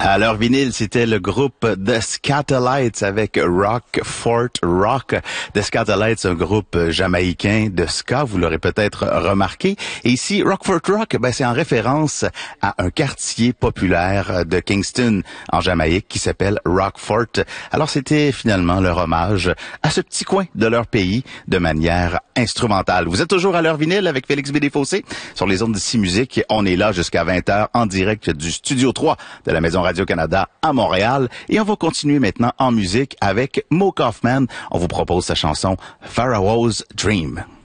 À leur vinyle, c'était le groupe The Skatalites avec Rock Fort Rock. The Skatalites, un groupe jamaïcain de ska, vous l'aurez peut-être remarqué. Et ici, Rock Fort Rock, c'est en référence à un quartier populaire de Kingston, en Jamaïque, qui s'appelle Rockfort. Alors, c'était finalement leur hommage à ce petit coin de leur pays de manière instrumentale. Vous êtes toujours à leur vinyle avec Félix Bédé-Fossé sur les ondes d'ici musique. On est là jusqu'à 20h en direct du Studio 3 de la Maison Radio-Canada à Montréal. Et on va continuer maintenant en musique avec Mo Kaufman. On vous propose sa chanson Pharaoh's Dream.